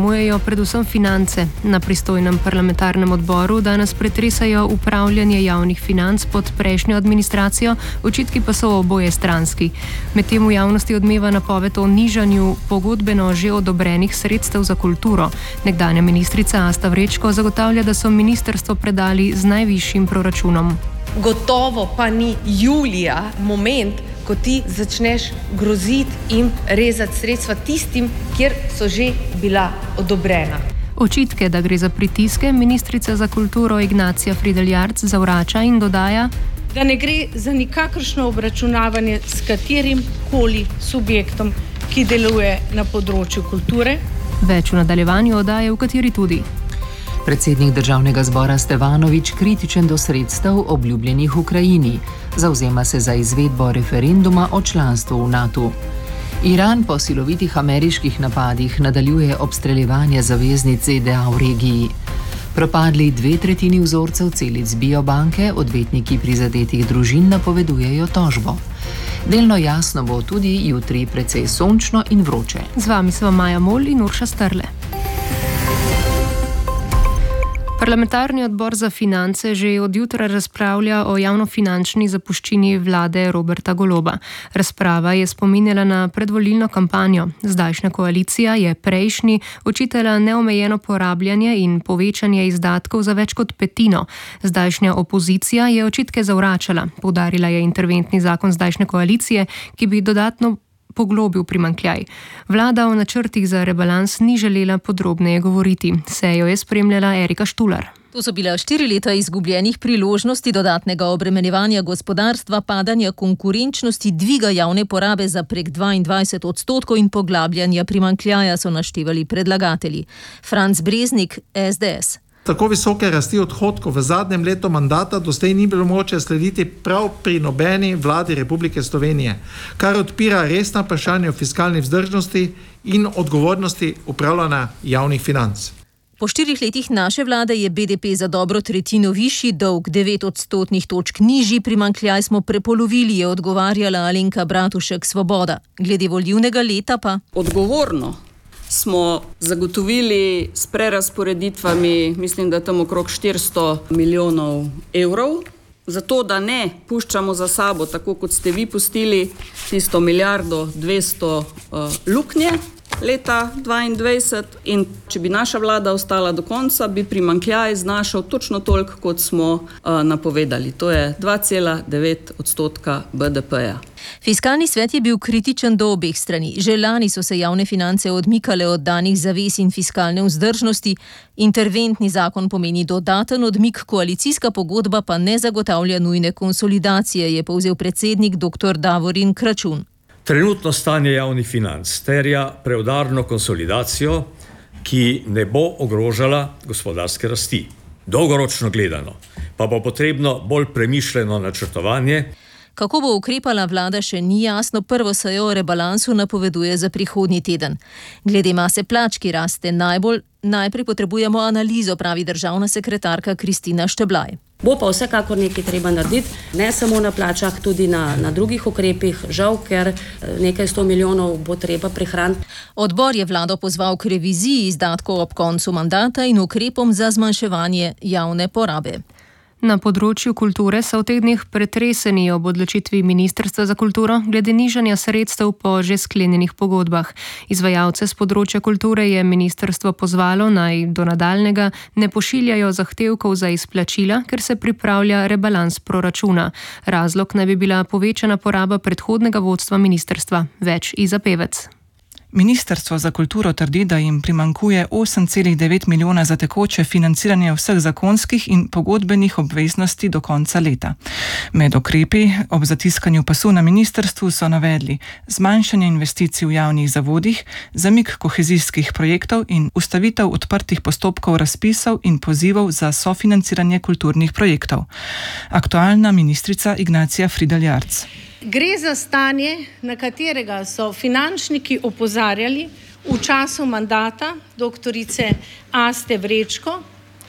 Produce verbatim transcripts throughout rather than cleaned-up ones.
zaznamujejo predvsem finance. Na pristojnem parlamentarnem odboru danes pretresajo upravljanje javnih financ pod prejšnjo administracijo, očitki pa so oboje stranski. Medtem v javnosti odmeva napoved o nižanju pogodbeno že odobrenih sredstev za kulturo. Nekdanja ministrica Asta Vrečko zagotavlja, da so ministrstvo predali z najvišjim proračunom. Gotovo pa ni julija moment, ko ti začneš groziti in rezati sredstva tistim, kjer so že bila odobrena. Očitke, da gre za pritiske, ministrica za kulturo Ignacija Fridl Jarc zavrača in dodaja, da ne gre za nikakršno obračunavanje s katerim koli subjektom, ki deluje na področju kulture. Več v nadaljevanju oddaje, v kateri tudi. Predsednik državnega zbora Stevanović kritičen do sredstev obljubljenih Ukrajini. Zavzema se za izvedbo referenduma o članstvu v natu. Iran po silovitih ameriških napadih nadaljuje obstreljevanje zaveznic Z D A v regiji. Propadli dve tretjini vzorcev celic biobanke, odvetniki prizadetih družin napovedujejo tožbo. Delno jasno bo tudi jutri precej sončno in vroče. Z vami sva Maja Mol in Urša Strle. Parlamentarni odbor za finance že od jutra razpravlja o javnofinančni zapuščini vlade Roberta Goloba. Razprava je spominjala na predvolilno kampanjo. Zdajšnja koalicija je prejšnji očitala neomejeno porabljanje in povečanje izdatkov za več kot petino. Zdajšnja opozicija je očitke zavračala. Poudarila je interventni zakon zdajšnje koalicije, ki bi dodatno poglobil primanjkljaj. Vlada o načrtih za rebalans ni želela podrobneje govoriti. Sejo je spremljala Erika Štular. To so bila štiri leta izgubljenih priložnosti dodatnega obremenjevanja gospodarstva, padanja konkurenčnosti, dviga javne porabe za prek dvaindvajset odstotkov in poglabljanja primanjkljaja, so naštevali predlagatelji. Franc Breznik, S D S. Tako visoke rasti odhodkov v zadnjem letu mandata doslej ni bilo mogoče slediti prav pri nobeni vladi Republike Slovenije, kar odpira resna vprašanja o fiskalni vzdržnosti in odgovornosti upravljanja javnih financ. Po štirih letih naše vlade je B D P za dobro tretjino višji, dolg devet odstotnih točk nižji, primanjkljaj smo prepolovili, je odgovarjala Alenka Bratušek, Svoboda. Glede volilnega leta pa odgovorno smo zagotovili s prerazporeditvami, mislim, da tam okrog štiristo milijonov evrov, zato da ne puščamo za sabo, tako kot ste vi pustili, tisto milijardo dvesto uh, luknje leta dvaindvajset, in če bi naša vlada ostala do konca, bi primanjkljaj znašal točno toliko, kot smo uh, napovedali. To je dva cela devet odstotka B D P-ja. Fiskalni svet je bil kritičen do obeh strani. Že lani so se javne finance odmikale od danih zavez in fiskalne vzdržnosti. Interventni zakon pomeni dodaten odmik, koalicijska pogodba pa ne zagotavlja nujne konsolidacije, je povzel predsednik dr. Davorin Kračun. Trenutno stanje javnih financ terja preudarno konsolidacijo, ki ne bo ogrožala gospodarske rasti. Dolgoročno gledano pa bo potrebno bolj premišljeno načrtovanje. Kako bo ukrepala vlada, še ni jasno. Prvo sejo o rebalansu napoveduje za prihodnji teden. Glede mase plač, ki raste najbolj, najprej potrebujemo analizo, pravi državna sekretarka Kristina Šteblaj. Bo pa vsekakor nekaj treba narediti, ne samo na plačah, tudi na, na drugih ukrepih, žal, ker nekaj sto milijonov bo treba prihraniti. Odbor je vlado pozval k reviziji izdatkov ob koncu mandata in ukrepom za zmanjševanje javne porabe. Na področju kulture so v teh dneh pretreseni ob odločitvi Ministrstva za kulturo glede nižanja sredstev po že sklenjenih pogodbah. Izvajalce z področja kulture je ministrstvo pozvalo, naj do nadaljnega ne pošiljajo zahtevkov za izplačila, ker se pripravlja rebalans proračuna. Razlog naj bi bila povečana poraba predhodnega vodstva ministrstva. Več Iza Pevec. Ministrstvo za kulturo trdi, da jim primanjkuje osem celih devet milijona za tekoče financiranje vseh zakonskih in pogodbenih obveznosti do konca leta. Med ukrepi ob zatiskanju pasu na ministrstvu so navedli zmanjšanje investicij v javnih zavodih, zamik kohezijskih projektov in ustavitev odprtih postopkov razpisov in pozivov za sofinanciranje kulturnih projektov. Aktualna ministrica Ignacija Fridl Jarc. Gre za stanje, na katerega so finančniki opozarjali v času mandata doktorice Aste Vrečko.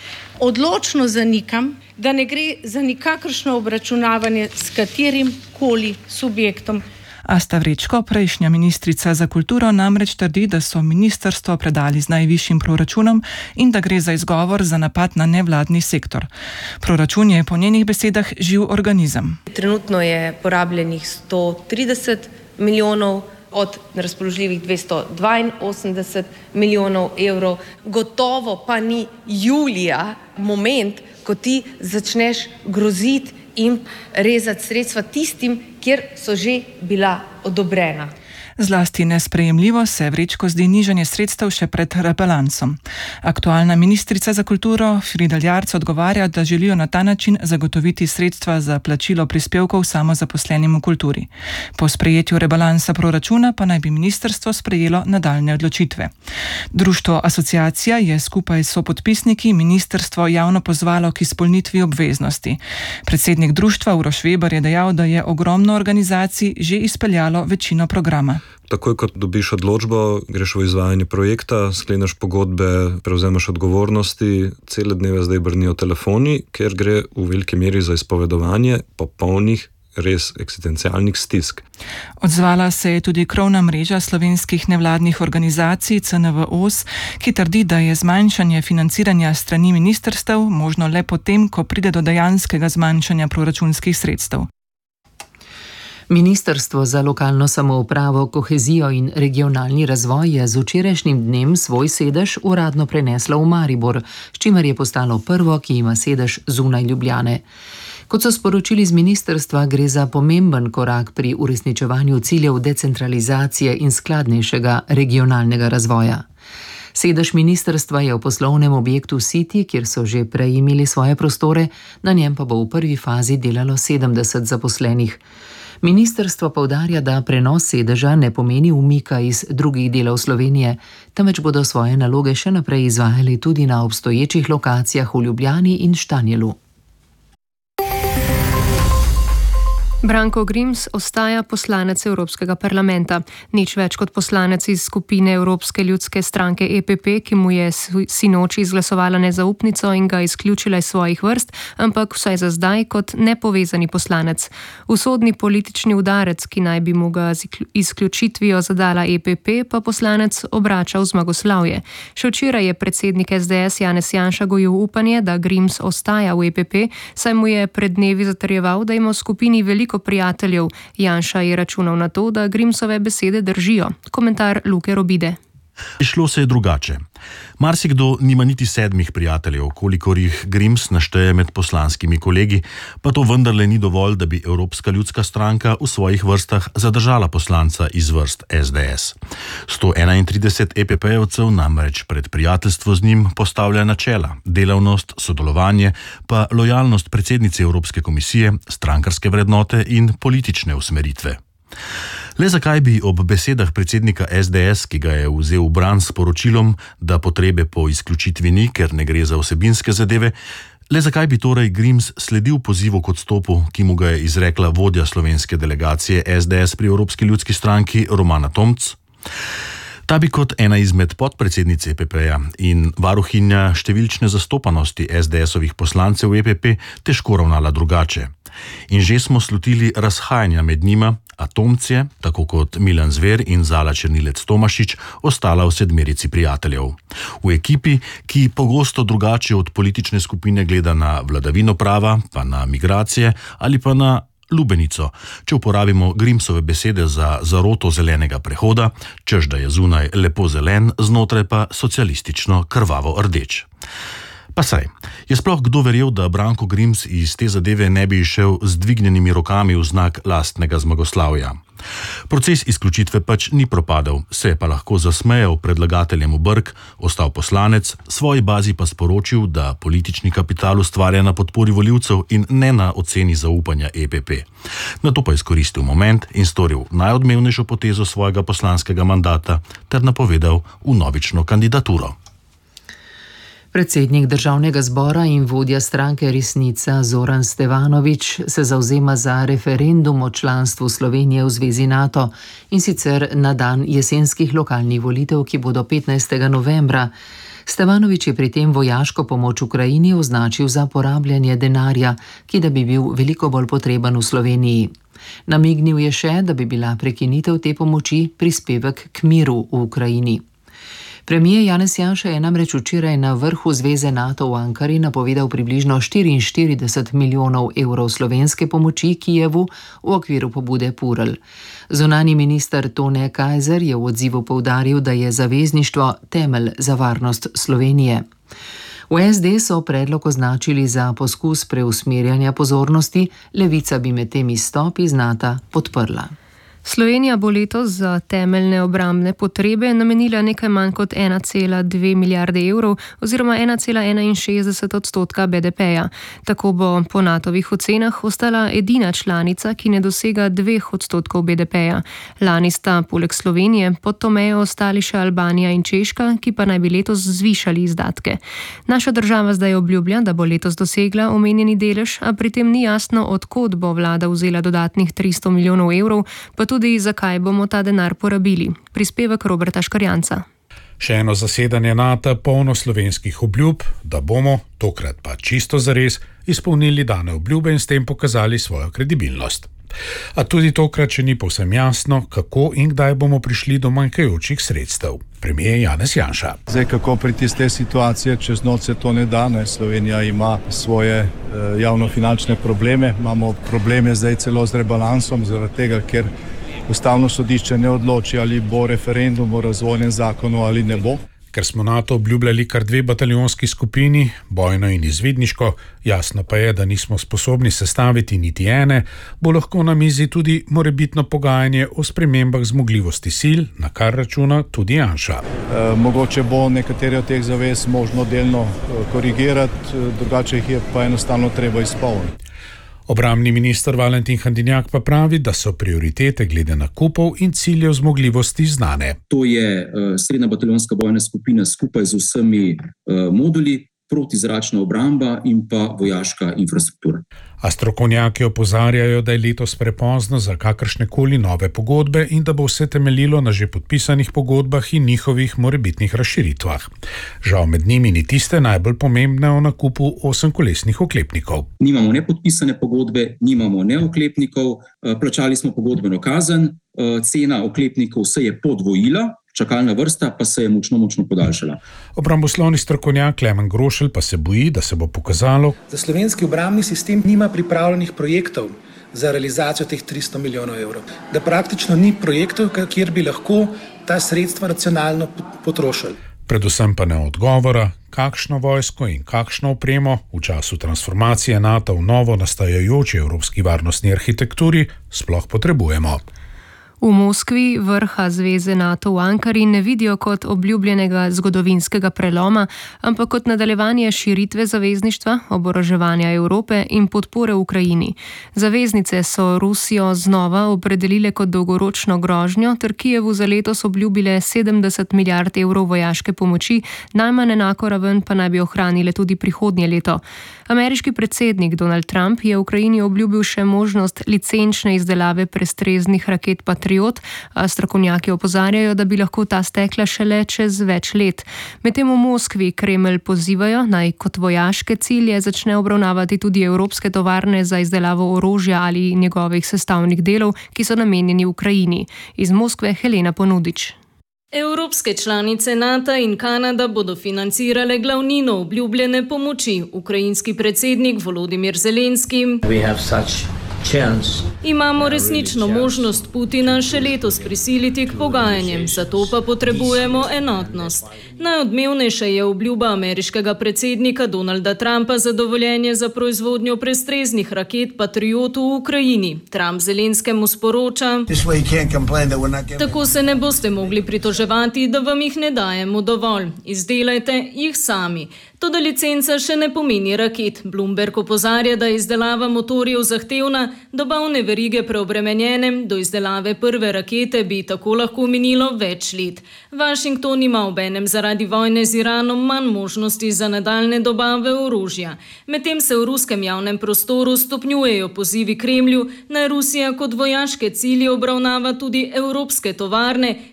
Odločno zanikam, da ne gre za nikakršno obračunavanje s katerim koli subjektom. Asta Vrečko, prejšnja ministrica za kulturo, namreč trdi, da so ministrstvo predali z najvišjim proračunom in da gre za izgovor za napad na nevladni sektor. Proračun je po njenih besedah živ organizem. Trenutno je porabljenih sto trideset milijonov, od razpoložljivih dvesto dvainosemdeset milijonov evrov. Gotovo pa ni julija moment, ko ti začneš groziti in rezati sredstva tistim, kjer so že bila odobrena. Zlasti nesprejemljivo se Vrečko zdi nižanje sredstev še pred rebalansom. Aktualna ministrica za kulturo Frida Ljarc odgovarja, da želijo na ta način zagotoviti sredstva za plačilo prispevkov samozaposlenim v kulturi. Po sprejetju rebalansa proračuna pa naj bi ministrstvo sprejelo nadaljne odločitve. Društvo Asociacija je skupaj s sopodpisniki ministrstvo javno pozvalo k izpolnitvi obveznosti. Predsednik društva Uroš Weber je dejal, da je ogromno organizacij že izpeljalo večino programa. Takoj, kot dobiš odločbo, greš v izvajanje projekta, skleneš pogodbe, prevzemaš odgovornosti, cele dneve zdaj brnijo telefoni, ker gre v veliki meri za izpovedovanje popolnih, res eksistencialnih stisk. Odzvala se je tudi krovna mreža slovenskih nevladnih organizacij C N V O S, ki trdi, da je zmanjšanje financiranja strani ministrstev možno le potem, ko pride do dejanskega zmanjšanja proračunskih sredstev. Ministrstvo za lokalno samoupravo, kohezijo in regionalni razvoj je z včerajšnjim dnem svoj sedež uradno preneslo v Maribor, s čimer je postalo prvo, ki ima sedež zunaj Ljubljane. Kot so sporočili z ministrstva, gre za pomemben korak pri uresničevanju ciljev decentralizacije in skladnejšega regionalnega razvoja. Sedež ministrstva je v poslovnem objektu City, kjer so že prej imeli svoje prostore, na njem pa bo v prvi fazi delalo sedemdeset zaposlenih. Ministrstvo poudarja, da prenos sedeža ne pomeni umika iz drugih delov Slovenije, temveč bodo svoje naloge še naprej izvajali tudi na obstoječih lokacijah v Ljubljani in Štanjelu. Branko Grims ostaja poslanec Evropskega parlamenta. Nič več kot poslanec iz skupine Evropske ljudske stranke E P P, ki mu je sinoči izglasovala nezaupnico in ga izključila iz svojih vrst, ampak vsaj za zdaj kot nepovezani poslanec. Usodni politični udarec, ki naj bi mu ga z izključitvijo zadala E P P, pa poslanec obrača v zmagoslavje. Še včeraj je predsednik S D S Janez Janša gojil upanje, da Grims ostaja v E P P, saj mu je pred dnevi zatrjeval, da ima v skupini veliko prijateljev. Janša je računal na to, da Grimsove besede držijo. Komentar Luke Robide. Šlo se je drugače. Marsikdo nima niti sedmih prijateljev, kolikor jih Grims našteje med poslanskimi kolegi, pa to vendarle ni dovolj, da bi Evropska ljudska stranka v svojih vrstah zadržala poslanca iz vrst S D S. sto enaintrideset E P P-jevcev namreč pred prijateljstvo z njim postavlja načela, delavnost, sodelovanje, pa lojalnost predsednici Evropske komisije, strankarske vrednote in politične usmeritve. Le zakaj bi ob besedah predsednika S D S, ki ga je vzel v bran s poročilom, da potrebe po izključitvi ni, ker ne gre za vsebinske zadeve, le zakaj bi torej Grims sledil pozivu k odstopu, ki mu ga je izrekla vodja slovenske delegacije S D S pri Evropski ljudski stranki Romana Tomc? Ta bi kot ena izmed podpredsednic E P P-ja in varuhinja številčne zastopanosti S D S-ovih poslancev v E P P težko ravnala drugače. In že smo slutili razhajanja med njima, a Tomc je, tako kot Milan Zver in Zala Černilec Tomašič, ostala v sedmerici prijateljev. V ekipi, ki pogosto drugače od politične skupine gleda na vladavino prava, pa na migracije ali pa na lubenico, če uporabimo Grimsove besede za zaroto zelenega prehoda, češ da je zunaj lepo zelen, znotraj pa socialistično krvavo rdeč. Pa saj, je sploh kdo verjel, da Branko Grims iz te zadeve ne bi išel z dvignjenimi rokami v znak lastnega zmagoslavja? Proces izključitve pač ni propadel, se je pa lahko zasmejal predlagateljem v brk, ostal poslanec, svoji bazi pa sporočil, da politični kapital ustvarja na podpori volivcev in ne na oceni zaupanja E P P. Nato pa izkoristil moment in storil najodmevnejšo potezo svojega poslanskega mandata ter napovedal vnovično kandidaturo. Predsednik državnega zbora in vodja stranke Resnica Zoran Stevanović se zavzema za referendum o članstvu Slovenije v Zvezi NATO in sicer na dan jesenskih lokalnih volitev, ki bodo petnajstega novembra. Stevanović je pri tem vojaško pomoč Ukrajini označil za porabljanje denarja, ki da bi bil veliko bolj potreben v Sloveniji. Namignil je še, da bi bila prekinitev te pomoči prispevek k miru v Ukrajini. Premijer Janez Janša je namreč včeraj na vrhu Zveze NATO v Ankari napovedal približno štiriinštirideset milijonov evrov slovenske pomoči Kijevu v okviru pobude Purl. Zunanji minister Tone Kajzer je v odzivu poudaril, da je zavezništvo temelj za varnost Slovenije. V S D so predlog označili za poskus preusmerjanja pozornosti, Levica bi med temi izstopi iz NATO podprla. Slovenija bo letos za temeljne obrambne potrebe namenila nekaj manj kot ena cela dve milijarde evrov oziroma ena cela enainšestdeset odstotka B D P-ja. Tako bo po NATOvih ocenah ostala edina članica, ki ne dosega dveh odstotkov B D P-ja. Lani sta poleg Slovenije pod to mejo ostali še Albanija in Češka, ki pa naj bi letos zvišali izdatke. Naša država zdaj obljublja, da bo letos dosegla omenjeni delež, a pri tem ni jasno, od kod bo vlada vzela dodatnih tristo milijonov evrov, pa tudi Tudi zakaj bomo ta denar porabili. Prispevek Roberta Škarjanca. Še eno zasedanje NATO polno slovenskih obljub, da bomo, tokrat pa čisto zares, izpolnili dane obljube in s tem pokazali svojo kredibilnost. A tudi tokrat še ni povsem jasno, kako in kdaj bomo prišli do manjkajočih sredstev. Premijer Janez Janša. Zdaj, kako priti iz te situacije, čez noč se to ne da, ne? Slovenija ima svoje e, javnofinančne probleme, imamo probleme zdaj celo z rebalansom, zaradi tega, ker Ustavno sodišče ne odloči, ali bo referendum o razvojnem zakonu ali ne bo. Ker smo NATO obljubljali kar dve bataljonski skupini, bojno in izvidniško, jasno pa je, da nismo sposobni sestaviti niti ene, bo lahko na mizi tudi morebitno pogajanje o spremembah zmogljivosti sil, na kar računa tudi Janša. E, mogoče bo nekatere od teh zavez možno delno korigirati, drugače jih je pa enostavno treba izpolniti. Obrambni minister Valentin Hajdinjak pa pravi, da so prioritete glede nakupov in ciljev zmogljivosti znane. To je uh, srednja bataljonska bojna skupina skupaj z vsemi uh, moduli, protizračna obramba in pa vojaška infrastruktura. A strokovnjaki opozarjajo, da je letos prepozno za kakršnekoli nove pogodbe in da bo vse temeljilo na že podpisanih pogodbah in njihovih morebitnih razširitvah. Žal med njimi ni tiste najbolj pomembne o nakupu osemkolesnih oklepnikov. Nimamo ne podpisane pogodbe, nimamo ne oklepnikov, plačali smo pogodbeno kazen, cena oklepnikov se je podvojila, čakalna vrsta pa se je močno, močno podaljšala. Obramboslovni strokovnjak Klemen Grošelj pa se boji, da se bo pokazalo, da slovenski obrambni sistem nima pripravljenih projektov za realizacijo teh tristo milijonov evrov. Da praktično ni projektov, kjer bi lahko ta sredstva racionalno potrošili. Predvsem pa ne odgovora, kakšno vojsko in kakšno opremo v času transformacije NATO v novo nastajajoči evropski varnostni arhitekturi sploh potrebujemo. V Moskvi vrha Zveze NATO v Ankari ne vidijo kot obljubljenega zgodovinskega preloma, ampak kot nadaljevanje širitve zavezništva, oboroževanja Evrope in podpore Ukrajini. Zaveznice so Rusijo znova opredelile kot dolgoročno grožnjo ter Kijevu za letos obljubile sedemdeset milijard evrov vojaške pomoči, najmanj enako raven pa naj bi ohranile tudi prihodnje leto. Ameriški predsednik Donald Trump je Ukrajini obljubil še možnost licenčne izdelave prestreznih raket Patriot, a strokovnjaki opozarjajo, da bi lahko ta stekla šele čez več let. Medtem v Moskvi Kremelj pozivajo, naj kot vojaške cilje začne obravnavati tudi evropske tovarne za izdelavo orožja ali njegovih sestavnih delov, ki so namenjeni Ukrajini. Iz Moskve Helena Ponudič. Evropske članice NATO in Kanada bodo financirale glavnino obljubljene pomoči. Ukrajinski predsednik Volodimir Zelenski: Imamo resnično možnost Putina še letos prisiliti k pogajanjem, zato pa potrebujemo enotnost. Najodmevnejša je obljuba ameriškega predsednika Donalda Trumpa za dovoljenje za proizvodnjo prestreznih raket Patriot v Ukrajini. Trump Zelenskemu sporoča: Tako se ne boste mogli pritoževati, da vam jih ne dajemo dovolj. Izdelajte jih sami. Toda licenca še ne pomeni raket. Bloomberg opozarja, da je izdelava motorjev zahtevna, dobavne verige preobremenjene, do izdelave prve rakete bi tako lahko minilo več let. Washington ima obenem zaradi vojne z Iranom manj možnosti za nadaljne dobave orožja. Medtem se v ruskem javnem prostoru stopnjujejo pozivi Kremlju, naj Rusija kot vojaške cilje obravnava tudi evropske tovarne,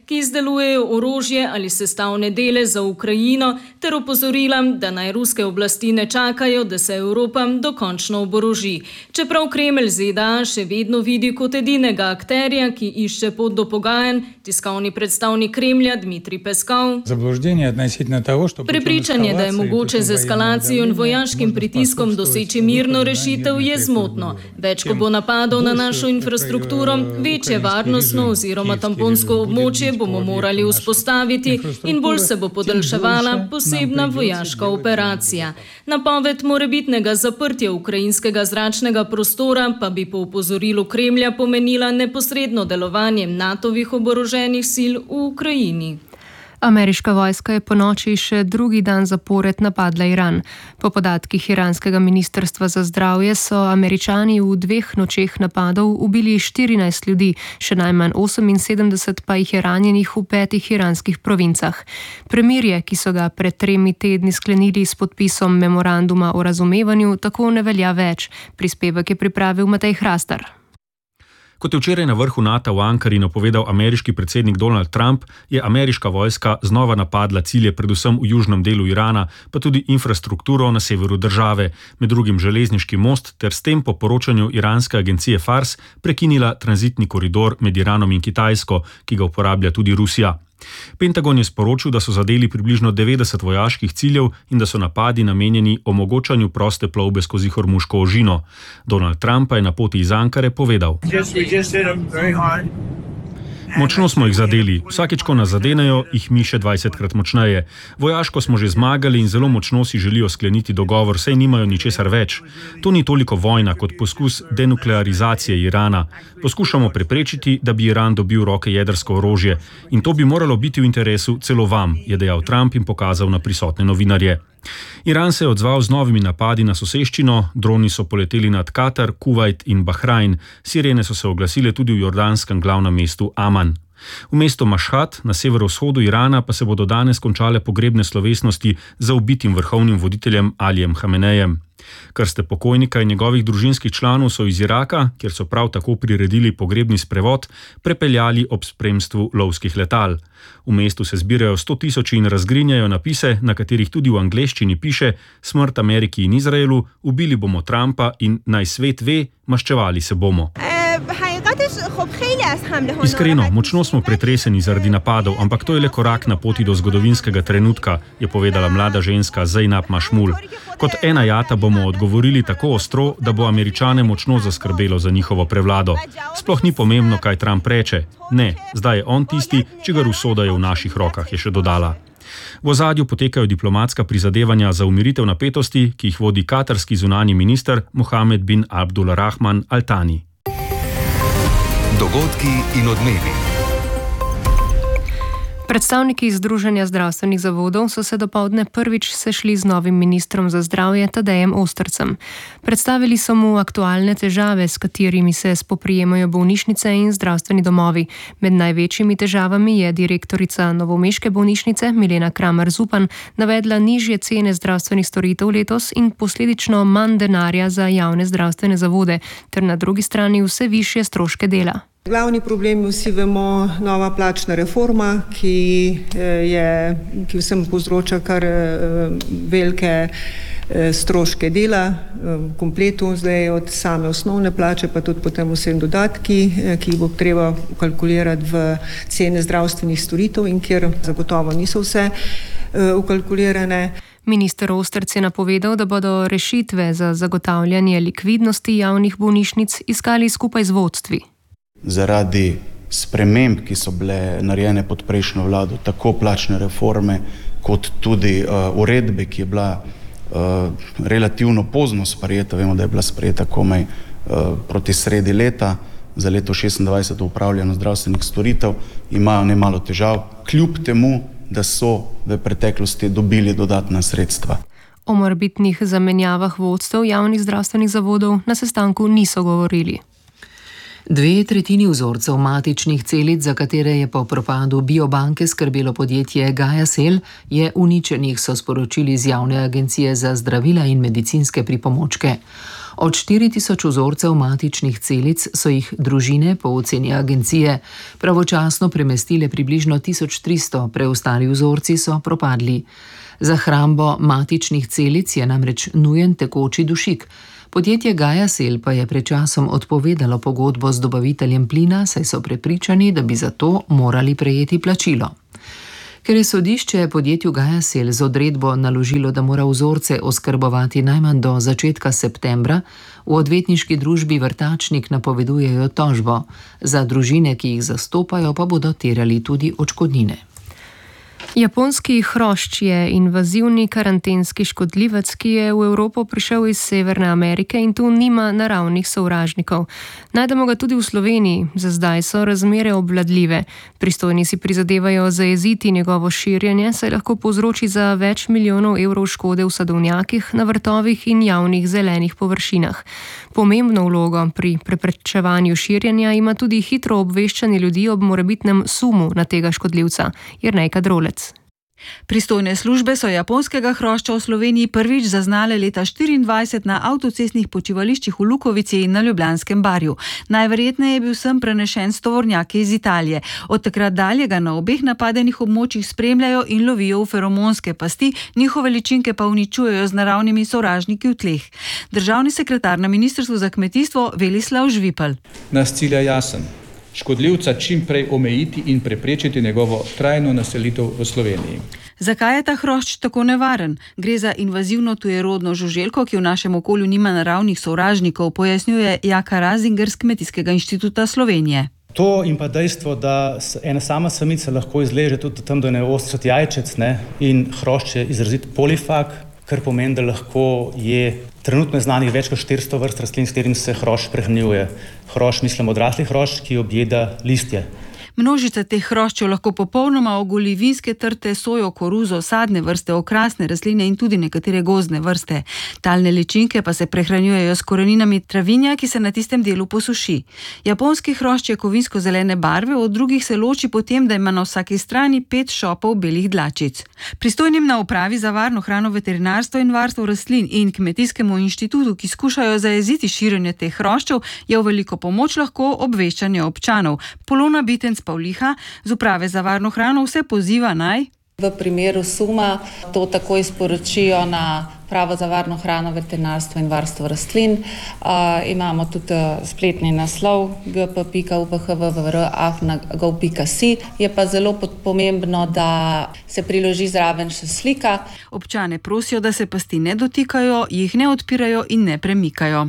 ki izdelujejo orožje ali sestavne dele za Ukrajino, ter opozorila, da naj ruske oblasti ne čakajo, da se Evropa dokončno oboroži. Čeprav Kremelj Z D A še vedno vidi kot edinega akterja, ki išče pot do pogajanj, tiskovni predstavnik Kremlja Dmitrij Peskov. Prepričanje, da je mogoče z eskalacijo in vojaškim pritiskom doseči mirno rešitev, je zmotno. Več, ko bo napadov na našo infrastrukturo, večje varnostno oziroma tamponsko območje bomo morali vzpostaviti in bolj se bo podaljševala posebna vojaška operacija. Napoved morebitnega zaprtja ukrajinskega zračnega prostora pa bi po opozorilu Kremlja pomenila neposredno delovanje natovih oboroženih sil v Ukrajini. Ameriška vojska je ponoči še drugi dan zapored napadla Iran. Po podatkih iranskega ministrstva za zdravje so Američani v dveh nočeh napadov ubili štirinajst ljudi, še najmanj oseminsedemdeset pa jih je ranjenih v petih iranskih provincah. Premirje, ki so ga pred tremi tedni sklenili s podpisom memoranduma o razumevanju, tako ne velja več. Prispevek je pripravil Matej Hrastar. Kot je včeraj na vrhu NATO v Ankari napovedal ameriški predsednik Donald Trump, je ameriška vojska znova napadla cilje predvsem v južnem delu Irana, pa tudi infrastrukturo na severu države, med drugim železniški most, ter s tem po poročanju iranske agencije Fars prekinila tranzitni koridor med Iranom in Kitajsko, ki ga uporablja tudi Rusija. Pentagon je sporočil, da so zadeli približno devetdeset vojaških ciljev in da so napadi namenjeni omogočanju proste plovbe skozi Hormuško ožino. Donald Trump pa je na poti iz Ankare povedal: Močno smo jih zadeli. Vsakeč, ko nas zadenejo, jih mi še dvajsetkrat močneje. Vojaško smo že zmagali in zelo močno si želijo skleniti dogovor, saj nimajo ničesar več. To ni toliko vojna kot poskus denuklearizacije Irana. Poskušamo preprečiti, da bi Iran dobil v roke jedrsko orožje. In to bi moralo biti v interesu celo vam, je dejal Trump in pokazal na prisotne novinarje. Iran se je odzval z novimi napadi na soseščino, droni so poleteli nad Katar, Kuvajt in Bahrajn, sirene so se oglasile tudi v jordanskem glavnem mestu Aman. V mestu Mašhad na severovzhodu Irana pa se bodo danes končale pogrebne slovesnosti za ubitim vrhovnim voditeljem Alijem Hamenejem. Krste pokojnika in njegovih družinskih članov so iz Iraka, kjer so prav tako priredili pogrebni sprevod, prepeljali ob spremstvu lovskih letal. V mestu se zbirajo sto tisoči in razgrinjajo napise, na katerih tudi v angleščini piše: Smrt Ameriki in Izraelu, ubili bomo Trumpa in naj svet ve, maščevali se bomo. Iskreno, močno smo pretreseni zaradi napadov, ampak to je le korak na poti do zgodovinskega trenutka, je povedala mlada ženska Zainab Mašmul. Kot ena jata bomo odgovorili tako ostro, da bo Američane močno zaskrbelo za njihovo prevlado. Sploh ni pomembno, kaj Trump reče. Ne, zdaj je on tisti, čigar usoda je v naših rokah, je še dodala. V ozadju potekajo diplomatska prizadevanja za umiritev napetosti, ki jih vodi katarski zunanji minister Mohamed bin Abdulrahman Al Thani. Dogodki in odmevi. Predstavniki Združenja zdravstvenih zavodov so se dopoldne prvič sešli z novim ministrom za zdravje Tadejem Ostrcem. Predstavili so mu aktualne težave, s katerimi se spoprijemajo bolnišnice in zdravstveni domovi. Med največjimi težavami je direktorica novomeške bolnišnice Milena Kramer Zupan navedla nižje cene zdravstvenih storitev letos in posledično manj denarja za javne zdravstvene zavode, ter na drugi strani vse višje stroške dela. Glavni problem, vsi vemo, nova plačna reforma, ki, je, ki vsem povzroča kar velike stroške dela v kompletu, zdaj od same osnovne plače, pa tudi potem vsem dodatki, ki jih bo treba ukalkulirati v cene zdravstvenih storitev in kjer zagotovo niso vse ukalkulirane. Minister Ostrc je napovedal, da bodo rešitve za zagotavljanje likvidnosti javnih bolnišnic iskali skupaj z vodstvi. Zaradi sprememb, ki so bile narejene pod prejšnjo vlado, tako plačne reforme, kot tudi uh, uredbe, ki je bila uh, relativno pozno sprejeta, vemo, da je bila sprejeta komaj uh, proti sredi leta, za leto šestindvajset v upravljanju zdravstvenih storitev, imajo nemalo težav, kljub temu, da so v preteklosti dobili dodatna sredstva. O morebitnih zamenjavah vodstev javnih zdravstvenih zavodov na sestanku niso govorili. Dve tretjini vzorcev matičnih celic, za katere je po propadu biobanke skrbelo podjetje Gaia Cell, je uničenih, so sporočili iz Javne agencije za zdravila in medicinske pripomočke. Od štiri tisoč vzorcev matičnih celic so jih družine po oceni agencije pravočasno premestile približno tisoč tristo, preostali vzorci so propadli. Za hrambo matičnih celic je namreč nujen tekoči dušik. Podjetje GaiaCell pa je pred časom odpovedalo pogodbo z dobaviteljem plina, saj so prepričani, da bi za to morali prejeti plačilo. Ker je sodišče podjetju GaiaCell z odredbo naložilo, da mora vzorce oskrbovati najmanj do začetka septembra, v odvetniški družbi Vrtačnik napovedujejo tožbo. Za družine, ki jih zastopajo, pa bodo terjali tudi odškodnine. Japonski hrošč je invazivni karantenski škodljivec, ki je v Evropo prišel iz Severne Amerike in tu nima naravnih sovražnikov. Najdemo ga tudi v Sloveniji, za zdaj so razmere obvladljive. Pristojni si prizadevajo zajeziti njegovo širjenje, saj lahko povzroči za več milijonov evrov škode v sadovnjakih, na vrtovih in javnih zelenih površinah. Pomembno vlogo pri preprečevanju širjenja ima tudi hitro obveščanje ljudi ob morebitnem sumu na tega škodljivca. Jernej Kadrolec. Pristojne službe so japonskega hrošča v Sloveniji prvič zaznale leta štiriindvajset na avtocestnih počivališčih v Lukovici in na Ljubljanskem barju. Najverjetneje je bil sem prenešen s tovornjaki iz Italije. Od takrat dalje ga na obeh napadenih območjih spremljajo in lovijo v feromonske pasti, njihove ličinke pa uničujejo z naravnimi sovražniki v tleh. Državni sekretar na Ministrstvu za kmetijstvo Velislav Žvipel. Naš cilj je jasen. Škodljivca čim prej omejiti in preprečiti njegovo trajno naselitev v Sloveniji. Zakaj je ta hrošč tako nevaren? Gre za invazivno tujerodno žuželko, ki v našem okolju nima naravnih sovražnikov, pojasnjuje Jaka Razinger z Kmetijskega inštituta Slovenije. To in pa dejstvo, da ena sama samica lahko izleže tudi tam do osemdeset jajčec, ne, in hrošč je izrazit polifag, kar pomeni, da lahko je trenutno znanih več kot štiristo vrst rastlin, s katerim se hrošč prehranjuje. Hrošč, mislim, odrasli hrošč, ki objeda listje. Množica teh hroščev lahko popolnoma ogoli vinske trte, sojo, koruzo, sadne vrste, okrasne rastline in tudi nekatere gozdne vrste. Talne ličinke pa se prehranjujejo s koreninami travinja, ki se na tistem delu posuši. Japonski hrošč je kovinsko-zelene barve, od drugih se loči potem, da ima na vsaki strani pet šopov belih dlačic. Pristojnim na upravi za varno hrano, veterinarstvo in varstvo rastlin in Kmetijskemu inštitutu, ki skušajo zajeziti širjenje teh hroščev, je v veliko pomoč lahko obveščanje občanov. Polona Bitenc Pavliha z uprave za varno hrano vse poziva naj v primeru suma to takoj sporočijo na Pravo za varno hrano, veterinarstvo in varstvo rastlin. Uh, imamo tudi spletni naslov g p pika u p h v v r afna gov pika si. Je pa zelo pomembno, da se priloži zraven še slika. Občane prosijo, da se pasti ne dotikajo, jih ne odpirajo in ne premikajo.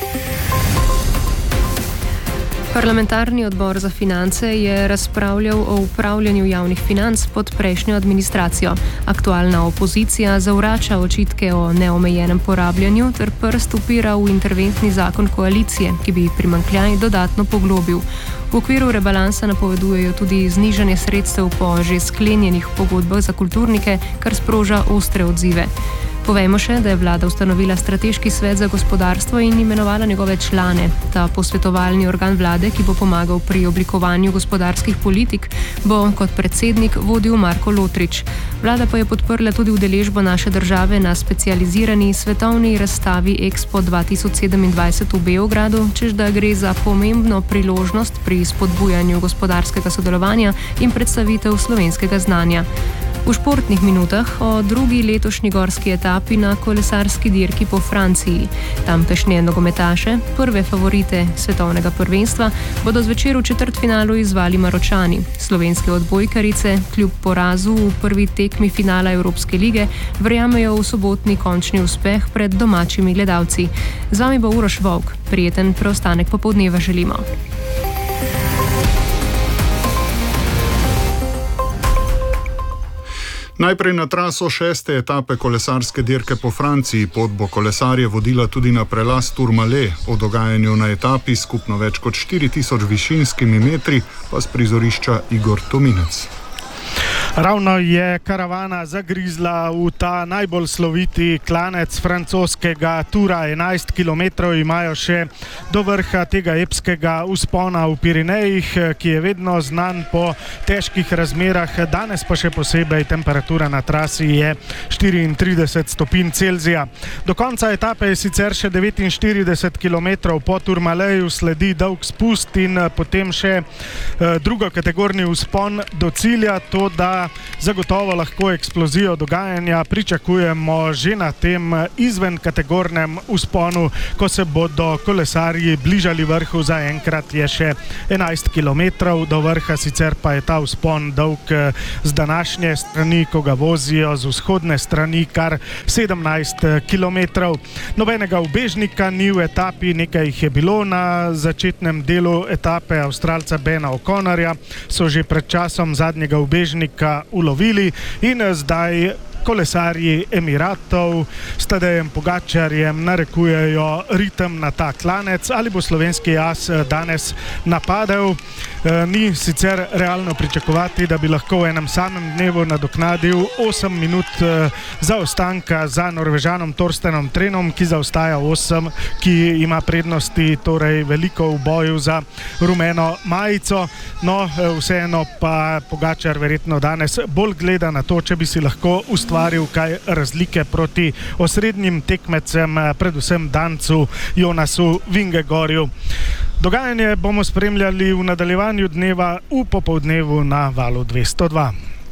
Parlamentarni odbor za finance je razpravljal o upravljanju javnih financ pod prejšnjo administracijo. Aktualna opozicija zavrača očitke o neomejenem porabljanju ter prst upira v interventni zakon koalicije, ki bi primanjkljaj dodatno poglobil. V okviru rebalansa napovedujejo tudi znižanje sredstev po že sklenjenih pogodbah za kulturnike, kar sproža ostre odzive. Povejmo še, da je vlada ustanovila strateški svet za gospodarstvo in imenovala njegove člane. Ta posvetovalni organ vlade, ki bo pomagal pri oblikovanju gospodarskih politik, bo kot predsednik vodil Marko Lotrič. Vlada pa je podprla tudi udeležbo naše države na specializirani svetovni razstavi Expo dva tisoč sedemindvajset v Beogradu, čež da gre za pomembno priložnost pri spodbujanju gospodarskega sodelovanja in predstavitev slovenskega znanja. V športnih minutah o drugi letošnji gorski etapi na kolesarski dirki po Franciji. Tamkajšnje nogometaše, prve favorite svetovnega prvenstva, bodo zvečer v četrtfinalu izvali Maročani. Slovenske odbojkarice, kljub porazu v prvi tekmi finala Evropske lige, verjamejo v sobotni končni uspeh pred domačimi gledalci. Z vami bo Uroš Volk. Prijeten preostanek popoldneva želimo. Najprej na traso šeste etape kolesarske dirke po Franciji. Pot bo kolesarje vodila tudi na prelaz Tourmalet. O dogajanju na etapi skupno več kot štiri tisoč višinskimi metri pa s prizorišča Igor Tominec. Ravno je karavana zagrizla v ta najbolj sloviti klanec francoskega Tura. enajst kilometrov imajo še do vrha tega epskega vzpona v Pirenejih, ki je vedno znan po težkih razmerah. Danes pa še posebej temperatura na trasi je štiriintrideset stopinj Celzija. Do konca etape je sicer še devetinštirideset kilometrov. Po Tourmaleju sledi dolg spust in potem še drugokategorni vzpon do cilja, to da zagotovo lahko eksplozijo dogajanja pričakujemo že na tem izven kategornem vzponu, ko se bodo kolesarji bližali vrhu. Zaenkrat je še enajst kilometrov do vrha, sicer pa je ta vzpon dolg z današnje strani, ko ga vozijo z vzhodne strani, kar sedemnajst kilometrov. Nobenega ubežnika ni v etapi, nekaj jih je bilo na začetnem delu etape. Avstralca Bena O'Connorja so že pred časom zadnjega ubežnika ulovili in zdaj kolesarji Emiratov s Tadejem Pogačarjem narekujejo ritem na ta klanec. Ali bo slovenski as danes napadel? Ni sicer realno pričakovati, da bi lahko v enem samem dnevu nadoknadil osem minut zaostanka za Norvežanom Torstenom Trenom, ki zaostaja osem, ki ima prednosti torej veliko v boju za rumeno majico. No, vseeno pa Pogačar verjetno danes bolj gleda na to, če bi si lahko ustvaril kaj razlike proti osrednjim tekmecem, predvsem Dancu Jonasu Vingegorju. Dogajanje bomo spremljali v nadaljevanju dneva v popoldnevu na Valu dvesto dva.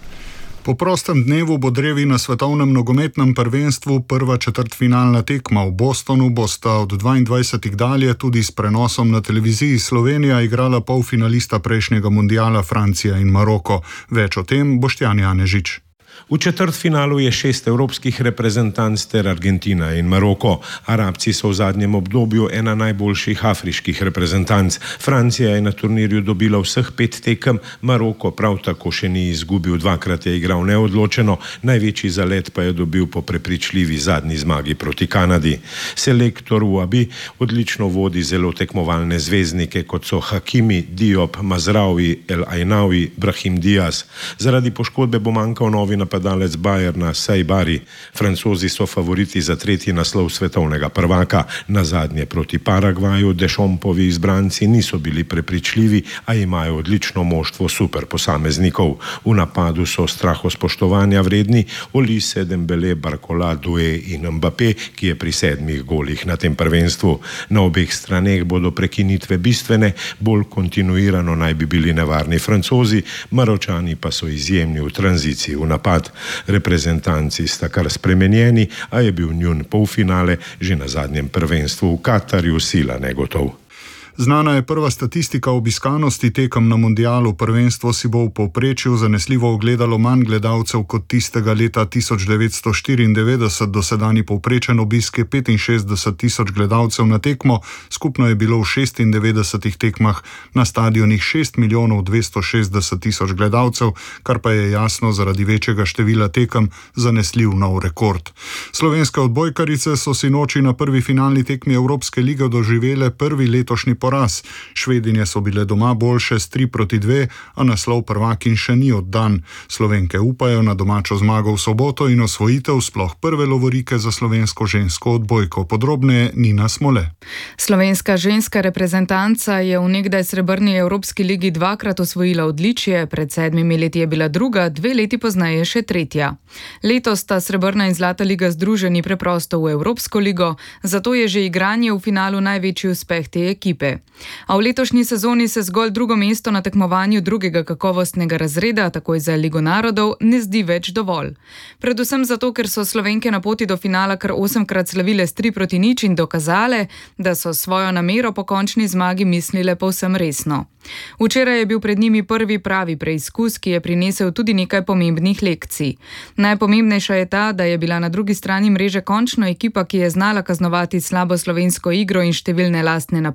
Po prostem dnevu bo drevi na svetovnem nogometnem prvenstvu prva četrtfinalna tekma. V Bostonu bosta od dvaindvajsetih dalje tudi s prenosom na televiziji Slovenija igrala polfinalista prejšnjega mundiala Francija in Maroko. Več o tem Boštjan Janežič. V četrtfinalu je šest evropskih reprezentanc ter Argentina in Maroko. Arabci so v zadnjem obdobju ena najboljših afriških reprezentanc. Francija je na turnirju dobila vseh pet tekem, Maroko prav tako še ni izgubil, dvakrat je igral neodločeno, največji zalet pa je dobil po prepričljivi zadnji zmagi proti Kanadi. Selektor Uabi odlično vodi zelo tekmovalne zvezdnike, kot so Hakimi, Diop, Mazraoui, El Ainaoui, Brahim Diaz. Zaradi poškodbe bo manjkal novi napadalec Bayerna Saibari. Francozi so favoriti za tretji naslov svetovnega prvaka. Na zadnje proti Paragvaju Dešompovi izbranci niso bili prepričljivi, a imajo odlično moštvo super posameznikov. V napadu so strahospoštovanja vredni Olise, Dembele, Barcola, Doué in Mbappé, ki je pri sedmih golih na tem prvenstvu. Na obeh straneh bodo prekinitve bistvene, bolj kontinuirano naj bi bili nevarni Francozi, Maročani pa so izjemni v tranziciji v napad. Reprezentanci sta kar spremenjeni, a je bil njun polfinale že na zadnjem prvenstvu v Katarju sila negotov. Znana je prva statistika obiskanosti tekem na mundialu. Prvenstvo si bo v povprečju zanesljivo ogledalo manj gledalcev kot tistega leta tisoč devetsto štiriindevetdeset. Dosedanji povprečen obisk je petinšestdeset tisoč gledalcev na tekmo. Skupno je bilo v šestindevetdesetih tekmah na stadionih šest milijonov dvesto šestdeset tisoč gledalcev, kar pa je jasno zaradi večjega števila tekem zanesljiv nov rekord. Slovenske odbojkarice so si noči na prvi finalni tekmi Evropske lige doživele prvi letošnji poraz. Švedinje so bile doma boljše s tri proti dve, a naslov prvakinj še ni oddan. Slovenke upajo na domačo zmago v soboto in osvojitev sploh prve lovorike za slovensko žensko odbojko. Podrobneje Nina Smole. Slovenska ženska reprezentanca je v nekdaj srebrni Evropski ligi dvakrat osvojila odličje, pred sedmimi leti je bila druga, dve leti pozneje še tretja. Letos sta srebrna in zlata liga združeni preprosto v Evropsko ligo, zato je že igranje v finalu največji uspeh te ekipe. A v letošnji sezoni se zgolj drugo mesto na tekmovanju drugega kakovostnega razreda, takoj za Ligo narodov, ne zdi več dovolj. Predvsem zato, ker so Slovenke na poti do finala kar osemkrat slavile s tri proti nič in dokazale, da so svojo namero po končni zmagi mislile povsem resno. Včeraj je bil pred njimi prvi pravi preizkus, ki je prinesel tudi nekaj pomembnih lekcij. Najpomembnejša je ta, da je bila na drugi strani mreže končno ekipa, ki je znala kaznovati slabo slovensko igro in številne lastne napake,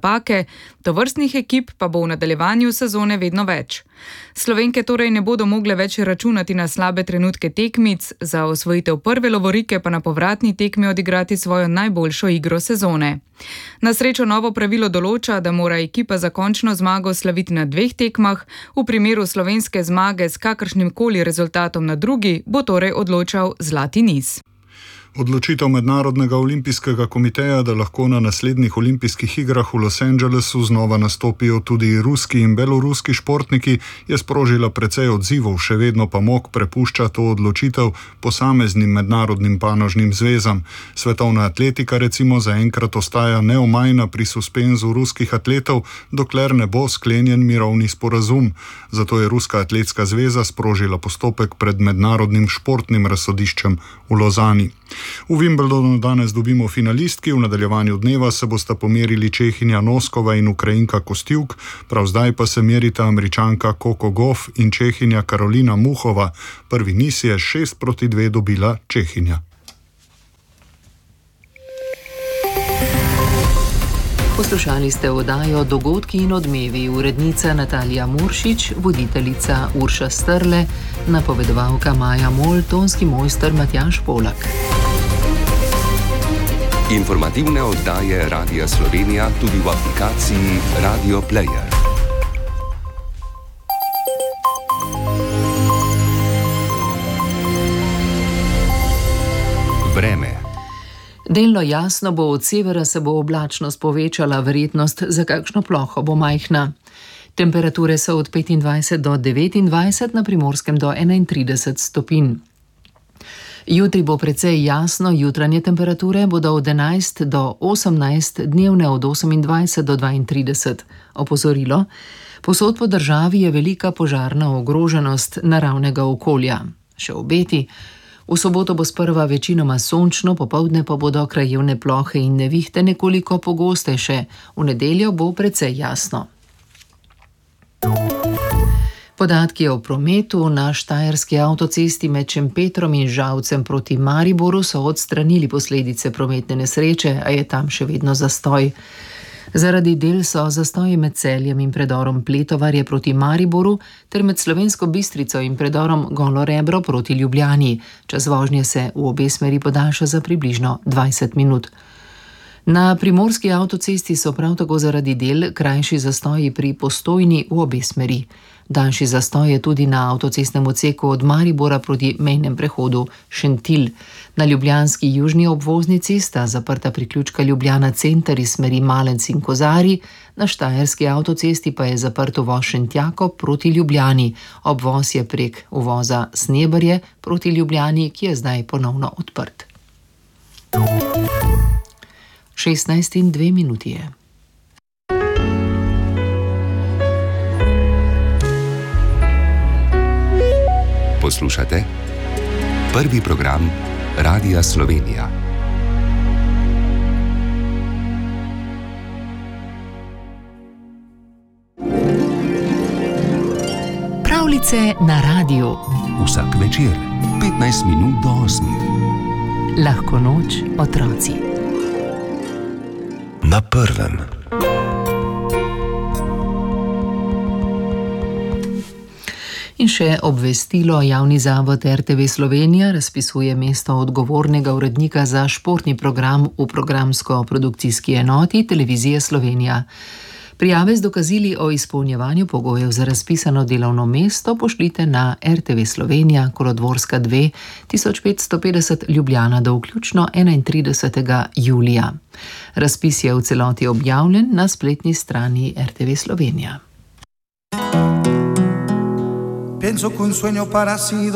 tovrstnih ekip pa bo v nadaljevanju sezone vedno več. Slovenke torej ne bodo mogle več računati na slabe trenutke tekmic, za osvojitev prve lovorike pa na povratni tekmi odigrati svojo najboljšo igro sezone. Na srečo novo pravilo določa, da mora ekipa za končno zmago slaviti na dveh tekmah, v primeru slovenske zmage s kakršnim koli rezultatom na drugi bo torej odločal zlati niz. Odločitev Mednarodnega olimpijskega komiteja, da lahko na naslednjih olimpijskih igrah v Los Angelesu znova nastopijo tudi ruski in beloruski športniki, je sprožila precej odzivov, še vedno pa M O K prepušča to odločitev posameznim mednarodnim panožnim zvezam. Svetovna atletika recimo zaenkrat ostaja neomajna pri suspenzu ruskih atletov, dokler ne bo sklenjen mirovni sporazum. Zato je Ruska atletska zveza sprožila postopek pred mednarodnim športnim razsodiščem v Lozani. V Wimbledonu danes dobimo finalistki, v nadaljevanju dneva se bosta pomerili Čehinja Noskova in Ukrajinka Kostjuk, prav zdaj pa se merita Američanka Coco Gauff in Čehinja Karolina Muchova. Prvi niz je šest proti dve dobila Čehinja. Poslušali ste oddajo Dogodki in odmevi, urednica Natalija Muršič, voditeljica Urša Strle, napovedovalka Maja Mol, tonski mojster Matjaž Polak. Informativne oddaje Radia Slovenija tudi v aplikaciji Radio Player. Vreme. Delno jasno bo, od severa se bo oblačnost povečala, verjetnost za kakšno ploho bo majhna. Temperature so od petindvajset do devetindvajset, na Primorskem do enaintrideset stopinj. Jutri bo precej jasno, jutranje temperature bodo od enajst do osemnajst, dnevne od osemindvajset do dvaintrideset. Opozorilo: povsod po državi je velika požarna ogroženost naravnega okolja. Še obeti: v soboto bo sprva večinoma sončno, popoldne pa bodo krajevne plohe in nevihte nekoliko pogostejše. V nedeljo bo precej jasno. Podatki o prometu. Na štajerski avtocesti med Šempetrom in Žalcem proti Mariboru so odstranili posledice prometne nesreče, a je tam še vedno zastoj. Zaradi del so zastoji med Celjem in predorom Pletovarje proti Mariboru ter med Slovensko Bistrico in predorom Golo Rebro proti Ljubljani. Čas vožnje se v obe smeri podaljša za približno dvajset minut. Na primorski avtocesti so prav tako zaradi del krajši zastoji pri Postojni v obe smeri. Daljši zastoj je tudi na avtocestnem odseku od Maribora proti mejnem prehodu Šentilj. Na ljubljanski južni obvoznici sta zaprta priključka Ljubljana center iz smeri Malenc in Kozari, na štajerski avtocesti pa je zaprt uvoz Šentjako proti Ljubljani. Obvoz je prek uvoza Sneberje proti Ljubljani, ki je zdaj ponovno odprt. šestnajst in dve minuti je. Poslušate prvi program Radia Slovenija. Pravljice na radiju. Vsak večer, petnajst minut do osmih. Lahko noč, otroci. Na prvem. In še obvestilo: javni zavod R T V Slovenija razpisuje mesto odgovornega urednika za športni program v programsko-produkcijski enoti Televizije Slovenija. Prijave z dokazili o izpolnjevanju pogojev za razpisano delovno mesto pošljite na R T V Slovenija, Kolodvorska dve, tisoč petsto petdeset Ljubljana do vključno enaintridesetega julija. Razpis je v celoti objavljen na spletni strani R T V Slovenija. Pienso que un sueño parecido